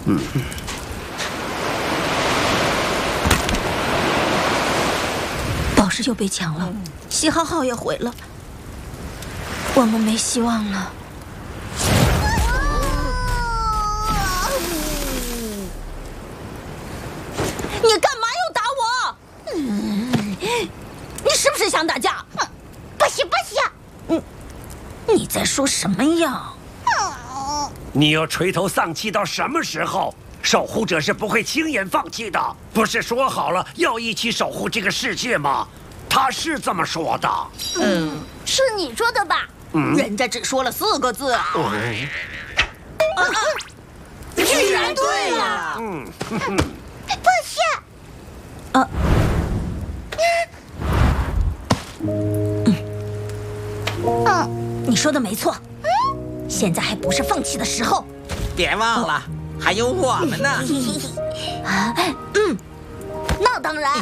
宝石又被抢了，西哈号也毁了，我们没希望了。你干嘛要打我？你是不是想打架？ 不是不是。 你在说什么呀？ 你要垂头丧气到什么时候？守护者是不会轻言放弃的。不是说好了要一起守护这个世界吗？他是这么说的。 是你说的吧？ 人家只说了4个字。 居然对了。不是。 你说的没错。现在还不是放弃的时候。 别忘了，还有我们呢。 那当然。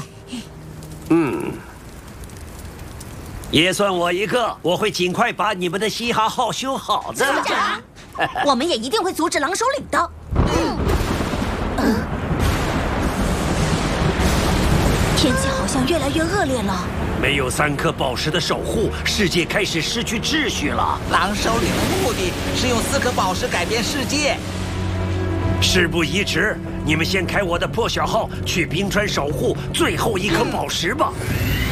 也算我一个，我会尽快把你们的嘻哈号修好的。 组长， 我们也一定会阻止狼首领的。天气好像越来越恶劣了。 没有3颗宝石的守护，世界开始失去秩序了。 狼首领的目的是用4颗宝石改变世界。 事不宜迟，你们先开我的破晓号去冰川守护最后1颗宝石吧。